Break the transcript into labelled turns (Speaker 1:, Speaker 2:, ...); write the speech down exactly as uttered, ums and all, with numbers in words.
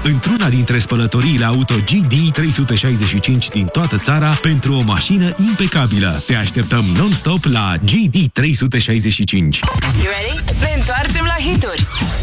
Speaker 1: într-una dintre spălătoriile auto G D trei sute șaizeci și cinci din toată țara pentru o mașină impecabilă. Te așteptăm non-stop la G D trei sute șaizeci și cinci.
Speaker 2: You ready? Ne întoarcem la hituri.